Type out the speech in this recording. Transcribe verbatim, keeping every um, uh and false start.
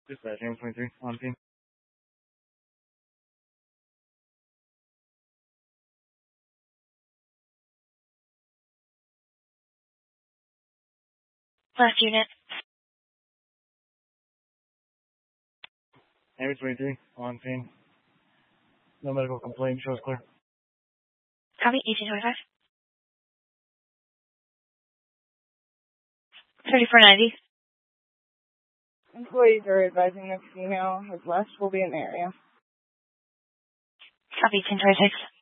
Dispatch, M twenty-three, on scene. Last unit. M twenty-three, on scene. No medical complaint, shows clear. Copy, eighteen twenty-five. thirty-four ninety. Employees are advising the female has left will be in the area. Copy, ten twenty-six.